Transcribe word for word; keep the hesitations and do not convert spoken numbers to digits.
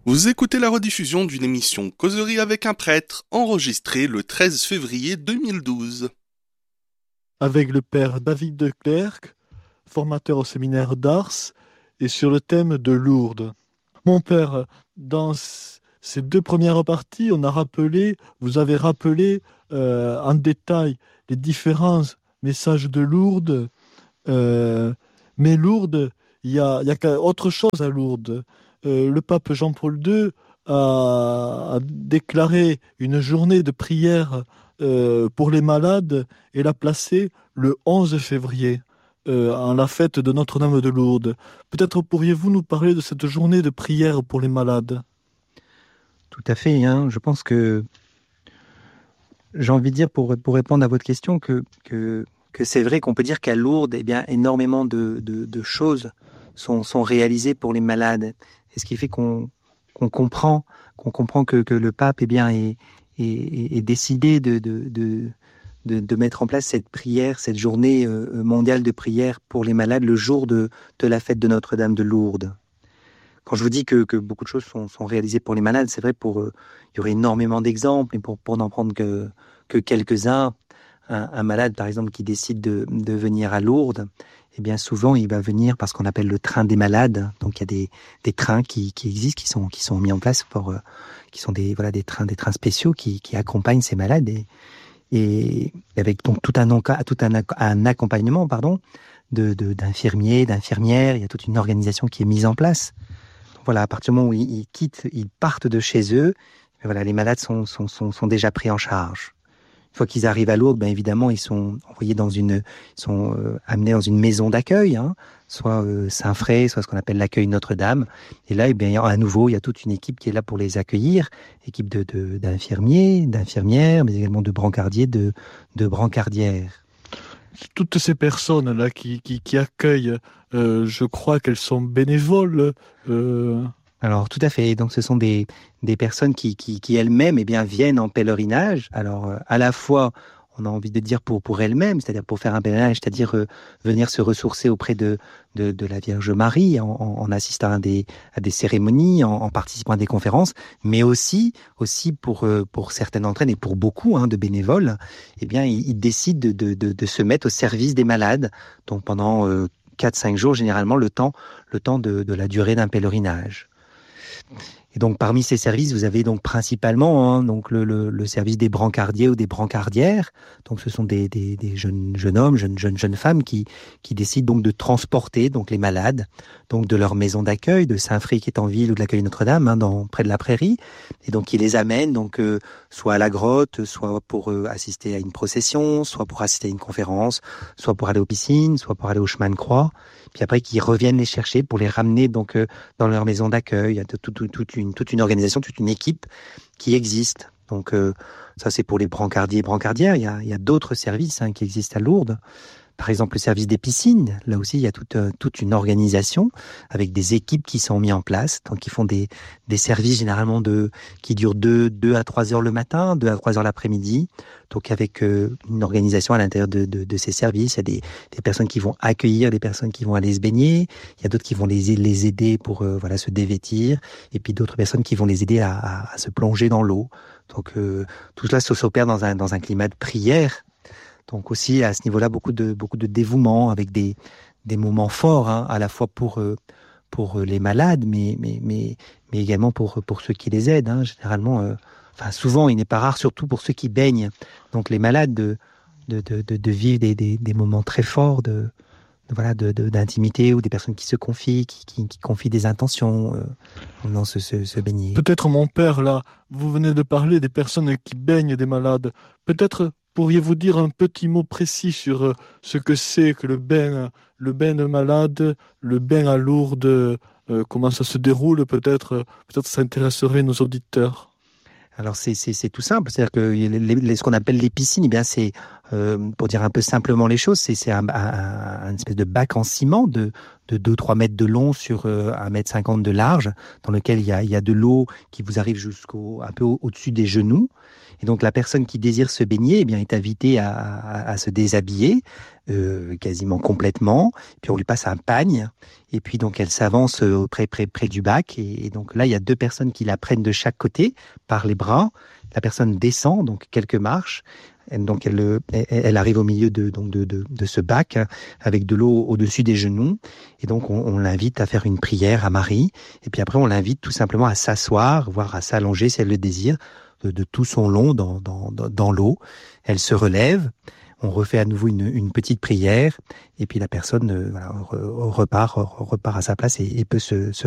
Vous écoutez la rediffusion d'une émission Causerie avec un prêtre, enregistrée le treize février deux mille douze. Avec le père David de Clercq, formateur au séminaire d'Ars, et sur le thème de Lourdes. Mon père, dans ces deux premières parties, on a rappelé, vous avez rappelé euh, en détail les différents messages de Lourdes. Euh, mais Lourdes, il y a, il y a autre chose à Lourdes. Euh, le pape Jean-Paul deux a, a déclaré une journée de prière euh, pour les malades et l'a placée le onze février, euh, en la fête de Notre-Dame de Lourdes. Peut-être pourriez-vous nous parler de cette journée de prière pour les malades? Tout à fait, hein. Je pense que j'ai envie de dire, pour, pour répondre à votre question, que, que, que c'est vrai qu'on peut dire qu'à Lourdes, eh bien, énormément de, de, de choses sont, sont réalisées pour les malades. Et ce qui fait qu'on, qu'on comprend, qu'on comprend que, que le pape eh bien, est, est, est décidé de, de, de, de, de mettre en place cette prière, cette journée mondiale de prière pour les malades, le jour de, de la fête de Notre-Dame de Lourdes. Quand je vous dis que, que beaucoup de choses sont, sont réalisées pour les malades, c'est vrai, pour, euh, il y aurait énormément d'exemples, et pour, pour n'en prendre que, que quelques-uns, un, un malade, par exemple, qui décide de, de venir à Lourdes, eh bien, souvent, il va venir par ce qu'on appelle le train des malades. Donc, il y a des, des trains qui, qui existent, qui sont, qui sont mis en place pour, euh, qui sont des, voilà, des trains, des trains spéciaux qui, qui accompagnent ces malades et, et avec donc tout un, tout un, un accompagnement, pardon, de, de, d'infirmiers, d'infirmières. Il y a toute une organisation qui est mise en place. Voilà, à partir du moment où ils, ils quittent, ils partent de chez eux, voilà, les malades sont, sont, sont, sont déjà pris en charge. Une fois qu'ils arrivent à Lourdes, ben évidemment, ils sont envoyés dans une, ils sont euh, amenés dans une maison d'accueil, hein, soit euh, Saint-Fré, soit ce qu'on appelle l'accueil Notre-Dame. Et là, eh bien, à nouveau, il y a toute une équipe qui est là pour les accueillir, équipe de, de, d'infirmiers, d'infirmières, mais également de brancardiers, de, de brancardières. Toutes ces personnes-là qui, qui, qui accueillent, euh, je crois qu'elles sont bénévoles. Euh... Alors, tout à fait. Donc, ce sont des, des personnes qui, qui, qui elles-mêmes eh bien, viennent en pèlerinage. Alors, euh, à la fois, on a envie de dire pour, pour elles-mêmes, c'est-à-dire pour faire un pèlerinage, c'est-à-dire euh, venir se ressourcer auprès de, de, de la Vierge Marie en, en assistant à des, à des cérémonies, en, en participant à des conférences, mais aussi, aussi pour, euh, pour certaines d'entre elles et pour beaucoup hein, de bénévoles, eh bien, ils, ils décident de, de, de, de se mettre au service des malades. Donc, pendant euh, quatre à cinq jours, généralement, le temps, le temps de, de la durée d'un pèlerinage. Et donc, parmi ces services, vous avez donc principalement hein, donc le, le, le service des brancardiers ou des brancardières. Donc, ce sont des, des, des jeunes, jeunes hommes, jeunes, jeunes, jeunes femmes qui, qui décident donc de transporter donc les malades donc de leur maison d'accueil, de Saint-Fré qui est en ville ou de l'accueil Notre-Dame, hein, dans, près de la Prairie. Et donc, ils les amènent donc euh, soit à la grotte, soit pour euh, assister à une procession, soit pour assister à une conférence, soit pour aller aux piscines, soit pour aller au chemin de croix. Puis après, qu'ils reviennent les chercher pour les ramener donc euh, dans leur maison d'accueil. Il y a toute, toute, toute, une, toute une organisation, toute une équipe qui existe. Donc euh, ça, c'est pour les brancardiers et brancardières. Il y a, il y a d'autres services hein, qui existent à Lourdes. Par exemple, le service des piscines. Là aussi, il y a toute, euh, toute une organisation avec des équipes qui sont mises en place. Donc, ils font des, des services généralement de, qui durent deux, deux à trois heures le matin, deux à trois heures l'après-midi. Donc, avec euh, une organisation à l'intérieur de, de, de ces services. Il y a des, des personnes qui vont accueillir, des personnes qui vont aller se baigner. Il y a d'autres qui vont les, les aider pour euh, voilà, se dévêtir. Et puis, d'autres personnes qui vont les aider à, à, à se plonger dans l'eau. Donc, euh, tout cela s'opère dans un, dans un climat de prière. Donc aussi à ce niveau-là beaucoup de beaucoup de dévouement avec des des moments forts hein, à la fois pour euh, pour les malades mais mais mais mais également pour pour ceux qui les aident hein, généralement euh, enfin souvent il n'est pas rare surtout pour ceux qui baignent donc les malades de de de de, de vivre des, des des moments très forts de, de voilà de, de d'intimité ou des personnes qui se confient qui qui, qui confient des intentions euh, dans ce, ce ce baigner. Peut-être mon père là, vous venez de parler des personnes qui baignent des malades. Peut-être pourriez-vous dire un petit mot précis sur ce que c'est que le bain, le bain de malade, le bain à Lourdes, euh, comment ça se déroule peut-être, peut-être ça intéresserait nos auditeurs. Alors c'est c'est c'est tout simple, c'est-à-dire que les, les, ce qu'on appelle les piscines, eh bien c'est euh, pour dire un peu simplement les choses, c'est, c'est un, un, un espèce de bac en ciment de, de deux à trois mètres de long sur euh, un mètre cinquante de large, dans lequel il y a, il y a de l'eau qui vous arrive jusqu'au un peu au, au-dessus des genoux. Et donc la personne qui désire se baigner, eh bien, est invitée à, à, à se déshabiller euh, quasiment complètement. Puis on lui passe un pagne. Et puis donc elle s'avance près, près, près du bac. Et, et donc là, il y a deux personnes qui la prennent de chaque côté par les bras. La personne descend donc quelques marches. Et donc elle, elle, elle arrive au milieu de, donc de, de, de ce bac avec de l'eau au-dessus des genoux. Et donc on, on l'invite à faire une prière à Marie. Et puis après on l'invite tout simplement à s'asseoir, voire à s'allonger si elle le désire, de, de tout son long dans, dans, dans l'eau. Elle se relève. On refait à nouveau une, une petite prière. Et puis la personne euh, voilà, repart, repart à sa place et, et peut se, se